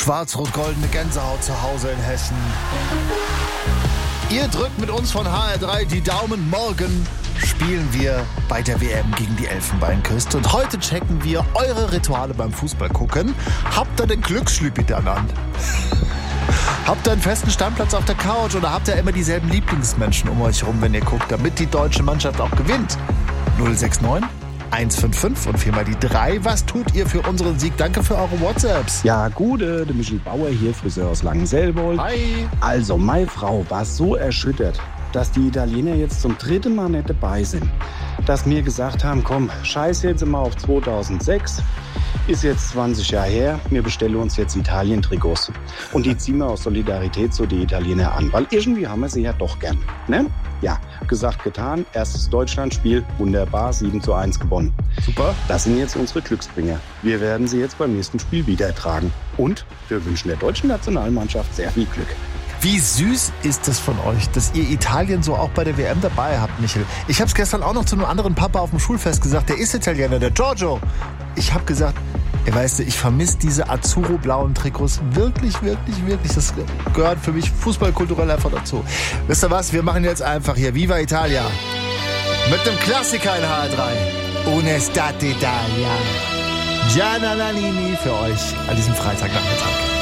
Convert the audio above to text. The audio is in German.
schwarz-rot-goldene Gänsehaut zu Hause in Hessen. Ihr drückt mit uns von HR3 die Daumen. Morgen spielen wir bei der WM gegen die Elfenbeinküste. Und heute checken wir eure Rituale beim Fußball gucken. Habt ihr den Glücksschlüppi dann an? Habt ihr einen festen Stammplatz auf der Couch oder habt ihr immer dieselben Lieblingsmenschen um euch herum, wenn ihr guckt, damit die deutsche Mannschaft auch gewinnt? 069 155 und 4 mal die 3. Was tut ihr für unseren Sieg? Danke für eure WhatsApps. Ja, gute, der Michel Bauer hier, Friseur aus Langenselbold. Hi. Also, meine Frau war so erschüttert, dass die Italiener jetzt zum 3. Mal nicht dabei sind. Dass wir gesagt haben, komm, scheiß jetzt mal auf 2006. Ist jetzt 20 Jahre her, wir bestellen uns jetzt Italien-Trikots. Und die ziehen wir aus Solidarität so die Italiener an, weil irgendwie haben wir sie ja doch gern. Ne? Ja, gesagt, getan. Erstes Deutschlandspiel, wunderbar, 7:1 gewonnen. Super. Das sind jetzt unsere Glücksbringer. Wir werden sie jetzt beim nächsten Spiel wieder tragen. Und wir wünschen der deutschen Nationalmannschaft sehr viel Glück. Wie süß ist es von euch, dass ihr Italien so auch bei der WM dabei habt, Michel. Ich habe es gestern auch noch zu einem anderen Papa auf dem Schulfest gesagt, der ist Italiener, der Giorgio. Ich habe gesagt, weißt du, ich vermisse diese Azzurro-blauen Trikots wirklich, wirklich, wirklich. Das gehört für mich fußballkulturell einfach dazu. Wisst ihr was, wir machen jetzt einfach hier Viva Italia mit dem Klassiker in HR3. Un'estate Italia. Gianna Nannini für euch an diesem Freitagnachmittag.